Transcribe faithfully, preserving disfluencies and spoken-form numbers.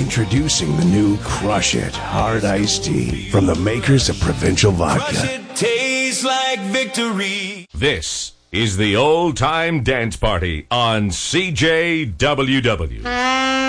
Introducing the new Crush It Hard Iced Tea from the makers of Provincial Vodka. Crush it, tastes like victory. This is the Old Time Dance Party on C J W W.